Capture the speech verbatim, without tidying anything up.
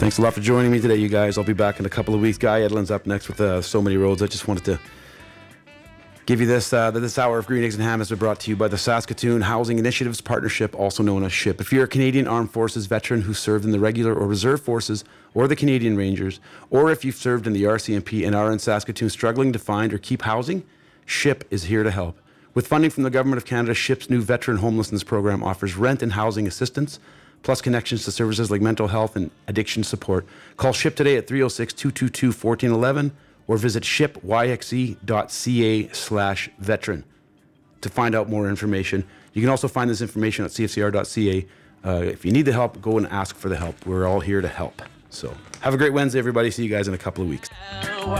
Thanks a lot for joining me today, you guys. I'll be back in a couple of weeks. Guy Edlin's up next with uh, So Many Roads. I just wanted to give you this. Uh, this hour of Green Eggs and Ham has been brought to you by the Saskatoon Housing Initiatives Partnership, also known as SHIP. If you're a Canadian Armed Forces veteran who served in the regular or reserve forces or the Canadian Rangers, or if you've served in the R C M P and are in Saskatoon struggling to find or keep housing, SHIP is here to help. With funding from the Government of Canada, SHIP's new veteran homelessness program offers rent and housing assistance, plus connections to services like mental health and addiction support. Call SHIP today at three oh six, two two two, one four one one or visit shipyxe.ca slash veteran to find out more information. You can also find this information at c f c r dot c a. Uh, if you need the help, go and ask for the help. We're all here to help. So have a great Wednesday, everybody. See you guys in a couple of weeks.